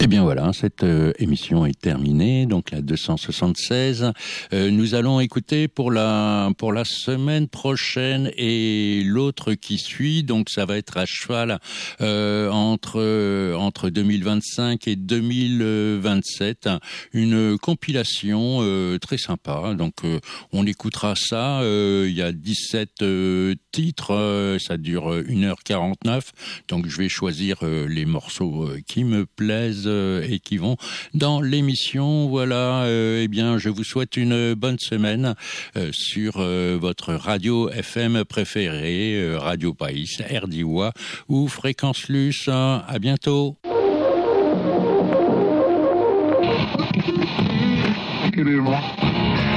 bien voilà, cette émission est terminée, donc la 276. Nous allons écouter pour la semaine prochaine et l'autre qui suit, donc ça va être à cheval entre 2025 et 2027, une compilation très sympa. Donc on écoutera ça, il y a 17 titres, ça dure 1h49, donc je vais choisir les morceaux qui me plaisent et qui vont dans l'émission. Voilà, eh bien, je vous souhaite une bonne semaine sur votre radio FM préférée, Radio País, RDIWA ou Fréquence Luce. À bientôt. Quel est